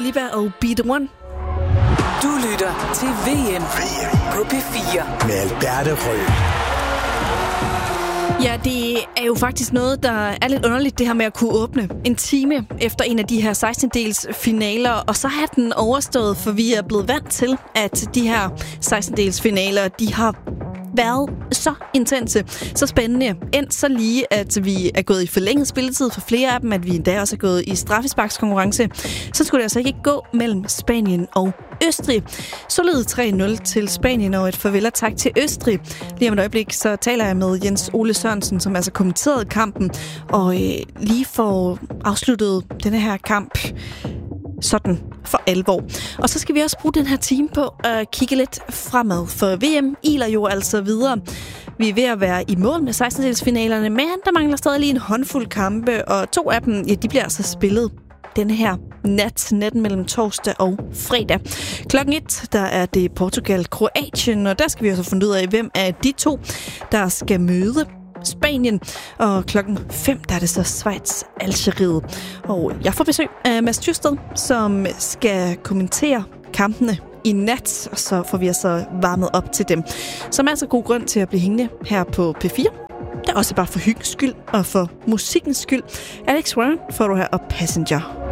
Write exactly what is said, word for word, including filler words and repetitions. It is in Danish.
Lipa og Be The One. Du lytter til V M på P fire med Alberte Rød. Ja, det er jo faktisk noget, der er lidt underligt, det her med at kunne åbne en time efter en af de her seksten-dels finaler, og så har den overstået, for vi er blevet vant til, at de her seksten-dels finaler, de har været så intense, så spændende, endt så lige, at vi er gået i forlænget spilletid for flere af dem, at vi endda også er gået i straffesparkskonkurrence. Så skulle det altså ikke gå mellem Spanien og Østrig. Solid tre nul til Spanien, og et farvel og tak til Østrig. Lige om et øjeblik, så taler jeg med Jens Ole Sørensen, som altså kommenterede kampen, og øh, lige får afsluttet denne her kamp sådan for alvor. Og så skal vi også bruge den her time på at kigge lidt fremad, for V M iler jo altså videre. Vi er ved at være i mål med seksten-delsfinalerne, men der mangler stadig lige en håndfuld kampe, og to af dem, ja, de bliver altså spillet denne her nat, natten mellem torsdag og fredag. Klokken et, der er det Portugal-Kroatien, og der skal vi også finde ud af, hvem af de to, der skal møde Spanien. Og klokken fem, der er det så Schweiz-Algeriet. Og jeg får besøg af Mads Thyrsted, som skal kommentere kampene i nat, og så får vi altså varmet op til dem. Så er altså god grund til at blive hængende her på P fire. Det er også bare for hyggens skyld og for musikkens skyld. Alex Warren får du her og Passenger.